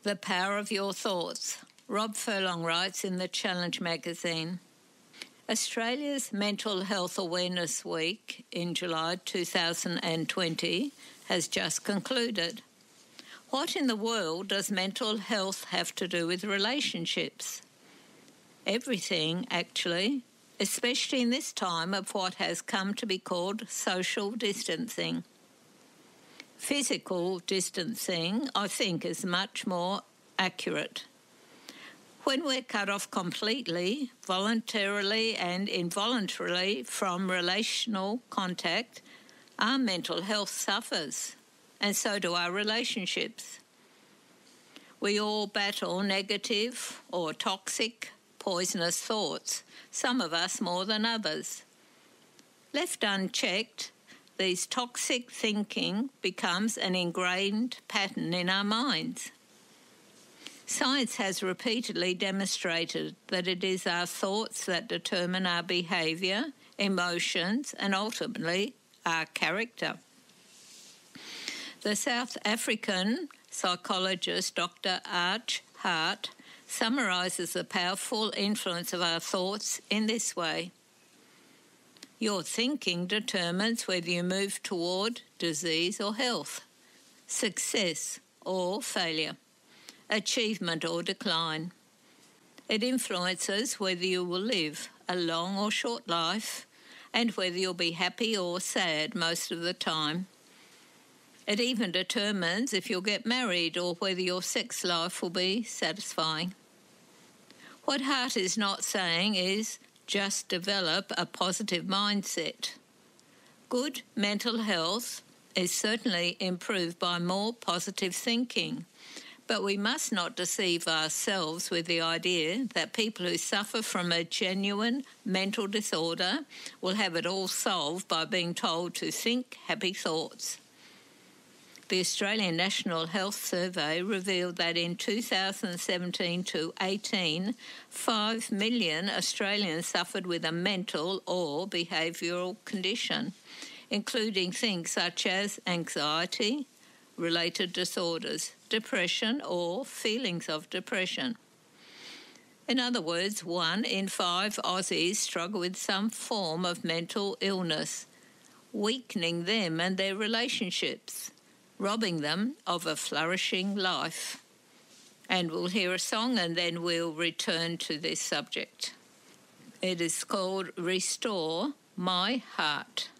The Power of Your Thoughts. Rob Furlong writes in the Challenge magazine. Australia's Mental Health Awareness Week in July 2020 has just concluded. What in the world does mental health have to do with relationships? Everything, actually, especially in this time of what has come to be called social distancing. Physical distancing, I think, is much more accurate. When we're cut off completely, voluntarily and involuntarily from relational contact, our mental health suffers, and so do our relationships. We all battle negative or toxic, poisonous thoughts, some of us more than others. Left unchecked, this toxic thinking becomes an ingrained pattern in our minds. Science has repeatedly demonstrated that it is our thoughts that determine our behaviour, emotions, and ultimately our character. The South African psychologist Dr. Arch Hart summarises the powerful influence of our thoughts in this way. Your thinking determines whether you move toward disease or health, success or failure, achievement or decline. It influences whether you will live a long or short life and whether you'll be happy or sad most of the time. It even determines if you'll get married or whether your sex life will be satisfying. What Hart is not saying is just develop a positive mindset. Good mental health is certainly improved by more positive thinking, but we must not deceive ourselves with the idea that people who suffer from a genuine mental disorder will have it all solved by being told to think happy thoughts. The Australian National Health Survey revealed that in 2017 to 18, 5 million Australians suffered with a mental or behavioural condition, including things such as anxiety, related disorders, depression or feelings of depression. In other words, 1 in 5 Aussies struggle with some form of mental illness, weakening them and their relationships, robbing them of a flourishing life. And we'll hear a song and then we'll return to this subject. It is called Restore My Heart.